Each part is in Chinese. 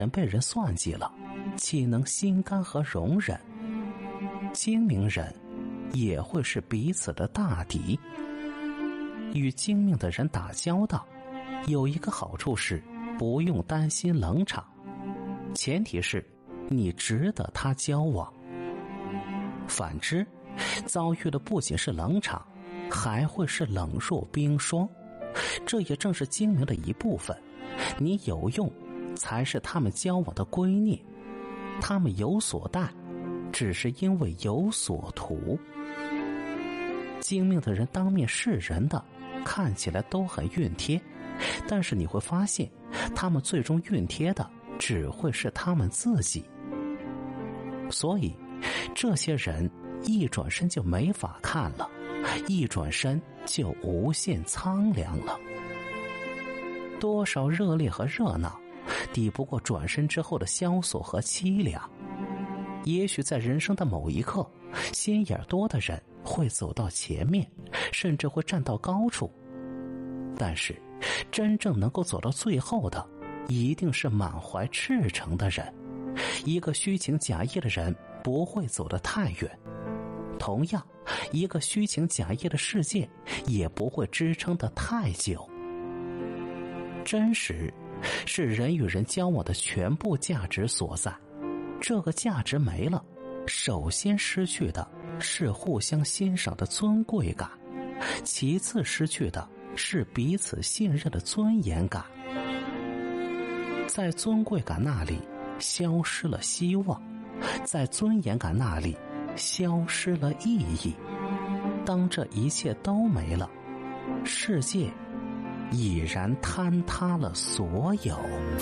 人被人算计了，岂能心甘和容忍？精明人也会是彼此的大敌。与精明的人打交道，有一个好处是不用担心冷场，前提是你值得他交往。反之，遭遇的不仅是冷场，还会是冷若冰霜。这也正是精明的一部分。你有用，才是他们交往的圭臬。他们有所待，只是因为有所图。精明的人当面示人的，看起来都很熨帖，但是你会发现，他们最终熨帖的只会是他们自己。所以，这些人一转身就没法看了，一转身就无限苍凉了。多少热烈和热闹，抵不过转身之后的萧索和凄凉。也许在人生的某一刻，心眼多的人会走到前面，甚至会站到高处。但是，真正能够走到最后的，一定是满怀赤诚的人。一个虚情假意的人不会走得太远，同样，一个虚情假意的世界也不会支撑得太久。真实是人与人交往的全部价值所在，这个价值没了，首先失去的是互相欣赏的尊贵感，其次失去的是彼此信任的尊严感。在尊贵感那里消失了希望，在尊严感那里消失了意义。当这一切都没了，世界已然坍塌了所有。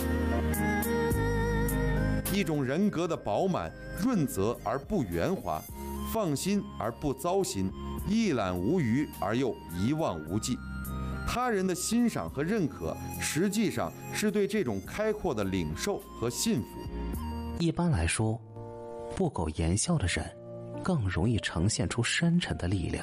一种人格的饱满、润泽而不圆滑，放心而不糟心，一览无余而又一望无际。他人的欣赏和认可，实际上是对这种开阔的领受和信服。 一般来说，不苟言笑的人更容易呈现出深沉的力量。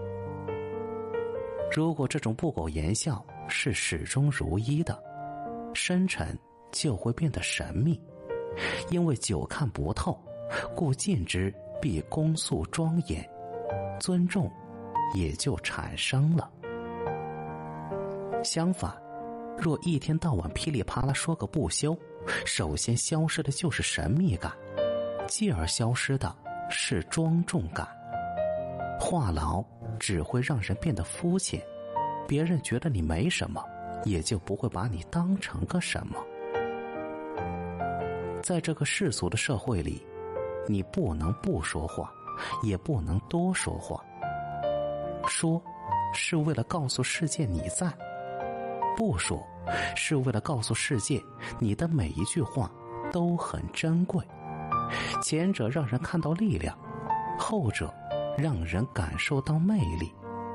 如果这种不苟言笑是始终如一的，深沉就会变得神秘。因为久看不透，故近之必恭肃庄严，尊重也就产生了。相反，若一天到晚噼里啪啦说个不休，首先消失的就是神秘感，继而消失的是庄重感。话痨只会让人变得肤浅，别人觉得你没什么，也就不会把你当成个什么。在这个世俗的社会里，你不能不说话，也不能多说话。说是为了告诉世界你在，不说是为了告诉世界你的每一句话都很珍贵。前者让人看到力量，后者让人感受到魅力。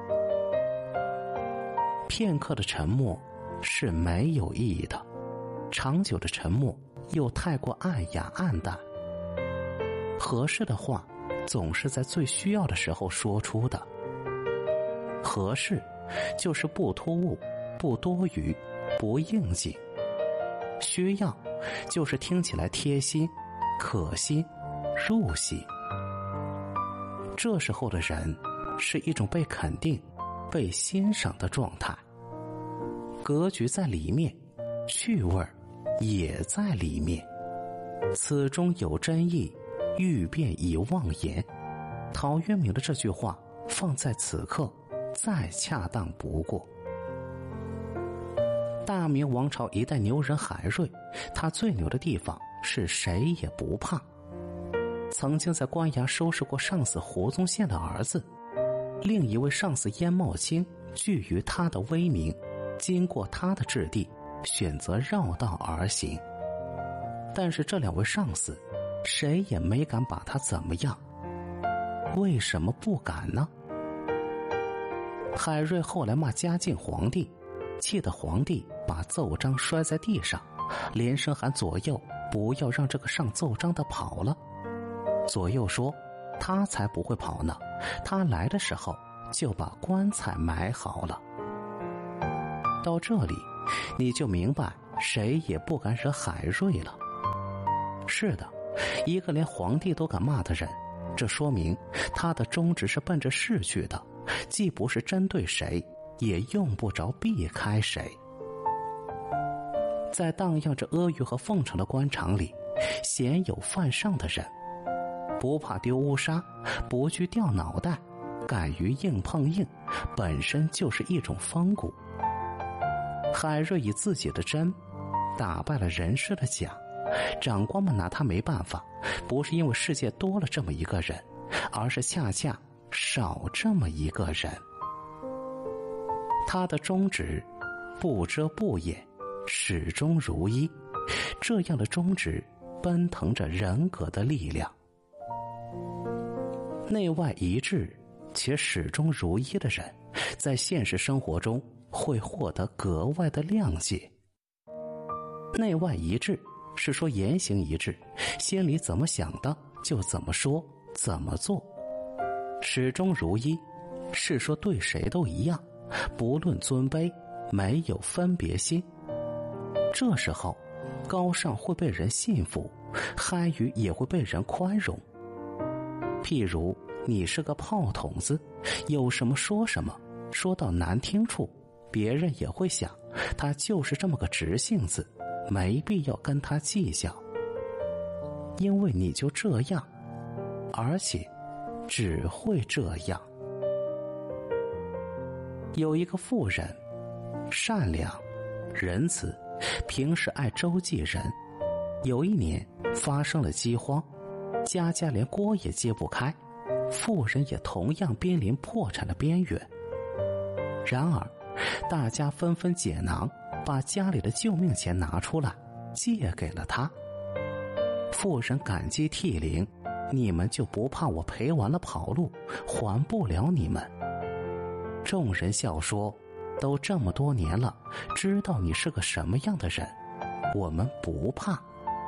片刻的沉默是没有意义的，长久的沉默又太过暗哑暗淡。合适的话总是在最需要的时候说出的。合适就是不突兀，不多余，不应景。需要就是听起来贴心、可心、入心。这时候的人是一种被肯定、被欣赏的状态。格局在里面，趣味也在里面，此中有真意，欲辨已忘言。陶渊明的这句话放在此刻再恰当不过。大明王朝一代牛人海瑞，他最牛的地方是谁也不怕。曾经在官衙收拾过上司胡宗宪的儿子，另一位上司燕茂卿惧于他的威名，经过他的质地，选择绕道而行。但是这两位上司谁也没敢把他怎么样。为什么不敢呢？海瑞后来骂嘉靖皇帝，气得皇帝把奏章摔在地上，连声喊左右不要让这个上奏章的跑了。左右说他才不会跑呢，他来的时候就把棺材埋好了。到这里你就明白谁也不敢惹海瑞了， 是的，一个连皇帝都敢骂的人，这说明他的宗旨是奔着势去的，既不是针对谁，也用不着避开谁。在荡漾着阿谀和奉承的官场里，鲜有犯上的人，不怕丢乌纱，不惧掉脑袋，敢于硬碰硬，本身就是一种风骨。海瑞以自己的真打败了人世的假，长官们拿他没办法，不是因为世界多了这么一个人，而是恰恰少这么一个人。他的宗旨不遮不掩，始终如一，这样的宗旨奔腾着人格的力量。内外一致且始终如一的人，在现实生活中会获得格外的谅解。内外一致是说言行一致，心里怎么想的就怎么说怎么做。始终如一是说对谁都一样，不论尊卑，没有分别心。这时候高尚会被人信服，憨愚也会被人宽容。譬如你是个炮筒子，有什么说什么，说到难听处，别人也会想他就是这么个直性子，没必要跟他计较。因为你就这样，而且只会这样。有一个妇人，善良仁慈，平时爱周济人。有一年发生了饥荒，家家连锅也揭不开，妇人也同样濒临破产的边缘。然而大家纷纷解囊，把家里的救命钱拿出来借给了他。妇人感激涕零，你们就不怕我赔完了跑路，还不了你们？众人笑说，都这么多年了，知道你是个什么样的人，我们不怕。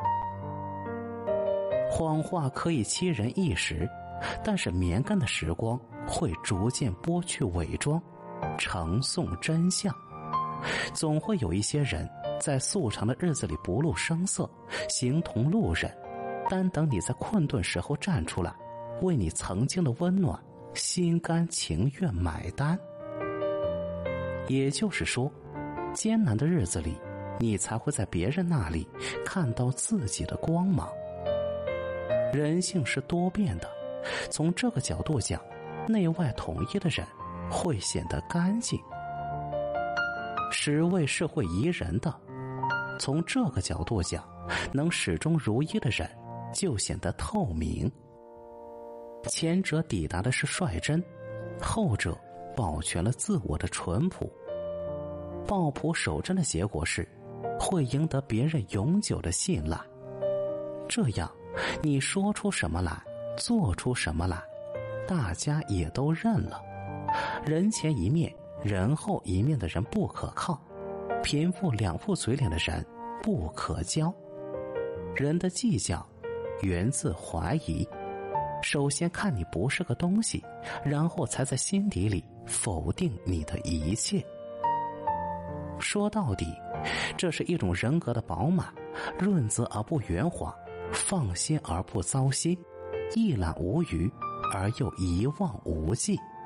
谎话可以欺人一时，但是绵干的时光会逐渐剥去伪装，呈送真相。总会有一些人在素常的日子里不露声色，形同路人，单等你在困顿时候站出来，为你曾经的温暖心甘情愿买单。也就是说，艰难的日子里，你才会在别人那里看到自己的光芒。人性是多变的，从这个角度讲，内外统一的人会显得干净。十味是会宜人的，从这个角度讲，能始终如一的人就显得透明。前者抵达的是率真，后者保全了自我的淳朴。抱朴守真的结果是会赢得别人永久的信赖。这样你说出什么来，做出什么来，大家也都认了。人前一面人后一面的人不可靠，贫富两副嘴脸的人不可交。人的计较源自怀疑，首先看你不是个东西，然后才在心底里否定你的一切。说到底，这是一种人格的饱满，润泽而不圆滑，放心而不糟心，一览无余而又一望无际。